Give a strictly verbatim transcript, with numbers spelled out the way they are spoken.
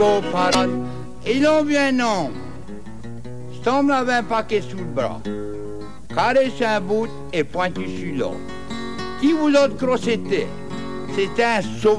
au parade. Il en vient un homme. Cet homme avait un paquet sous le bras. Carré sur un bout et pointu sur l'autre. Qui vous autres crois c'était? C'était un sauveur.